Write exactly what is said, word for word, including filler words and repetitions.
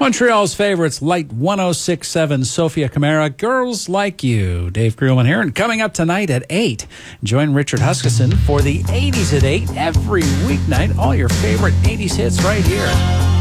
Montreal's favorites, Light one oh six point seven, Sophia Camara, Girls Like You. Dave Grillman here, and coming up tonight at eight, join Richard Huskisson for the eighties at eight every weeknight. All your favorite eighties hits right here.